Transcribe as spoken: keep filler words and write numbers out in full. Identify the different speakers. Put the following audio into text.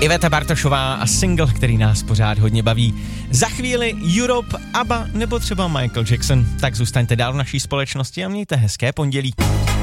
Speaker 1: Iveta Bartošová a single, který nás pořád hodně baví. Za chvíli Europe, ABBA nebo třeba Michael Jackson. Tak zůstaňte dál v naší společnosti a mějte hezké pondělí.